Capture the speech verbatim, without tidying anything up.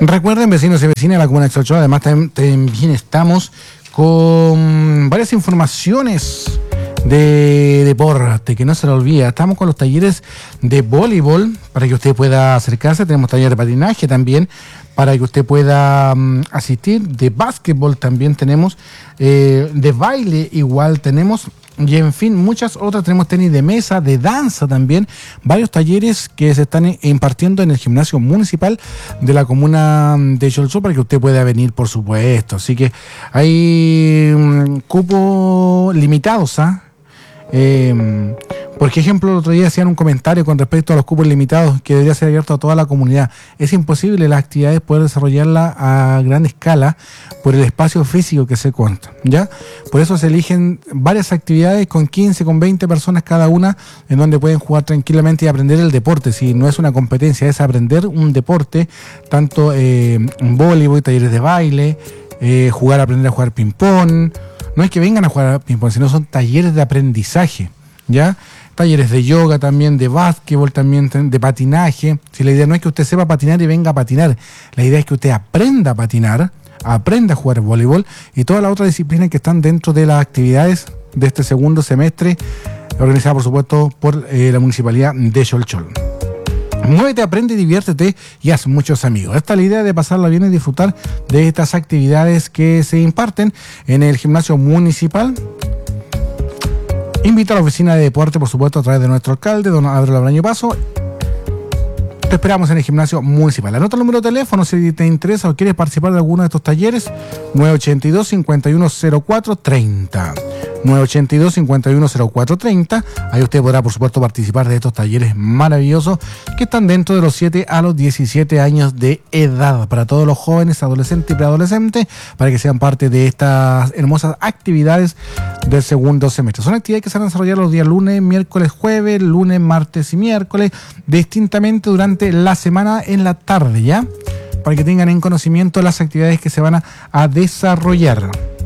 Recuerden, vecinos y vecinas de la comuna de Chalchol, además también estamos con varias informaciones de deporte, que no se lo olvida. Estamos con los talleres de voleibol para que usted pueda acercarse. Tenemos talleres de patinaje también para que usted pueda um, asistir. De básquetbol también tenemos. Eh, de baile igual tenemos. Y en fin, muchas otras. Tenemos tenis de mesa, de danza también. Varios talleres que se están impartiendo en el gimnasio municipal de la comuna de Chalchol para que usted pueda venir, por supuesto. Así que hay um, cupos limitados, ¿ah? ¿eh? Eh, por ejemplo, el otro día hacían un comentario con respecto a los cupos limitados que debería ser abierto a toda la comunidad. Es imposible las actividades poder desarrollarlas a gran escala por el espacio físico que se cuenta, ¿ya? Por eso se eligen varias actividades con quince, con veinte personas cada una, en donde pueden jugar tranquilamente y aprender el deporte. Si no es una competencia, es aprender un deporte, tanto eh, voleibol, talleres de baile, eh, jugar, aprender a jugar ping-pong. No es que vengan a jugar a ping-pong, sino son talleres de aprendizaje, ¿ya? Talleres de yoga también, de básquetbol también, de patinaje. Si la idea no es que usted sepa patinar y venga a patinar, la idea es que usted aprenda a patinar, aprenda a jugar voleibol y todas las otras disciplinas que están dentro de las actividades de este segundo semestre, organizada por supuesto por eh, la Municipalidad de Chalchol. Muévete, aprende, diviértete y haz muchos amigos. Esta es la idea de pasarla bien y disfrutar de estas actividades que se imparten en el gimnasio municipal. Invita a la oficina de deporte, por supuesto, a través de nuestro alcalde, don Abril Abraño Paso. Te esperamos en el gimnasio municipal. Anota el número de teléfono si te interesa o quieres participar de alguno de estos talleres. nueve ochenta y dos, cincuenta y uno cero cuatro treinta. nueve ochenta y dos, cincuenta y uno cero cuatro treinta. Ahí usted podrá, por supuesto, participar de estos talleres maravillosos que están dentro de los siete a los diecisiete años de edad. Para todos los jóvenes, adolescentes y preadolescentes, para que sean parte de estas hermosas actividades del segundo semestre. Son actividades que se van a desarrollar los días lunes, miércoles, jueves, lunes, martes y miércoles, distintamente durante la semana en la tarde, ¿ya? Para que tengan en conocimiento las actividades que se van a, a desarrollar.